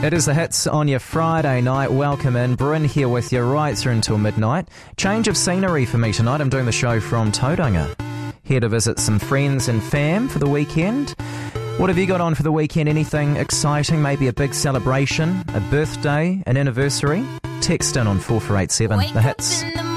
It is the hits on your Friday night. Welcome in. Bryn here with you right through until midnight. Change of scenery for me tonight. I'm doing the show from Tauranga. Here to visit some friends and fam for the weekend. What have you got on for the weekend? Anything exciting? Maybe a big celebration, a birthday, an anniversary? Text in on 4487. The hits.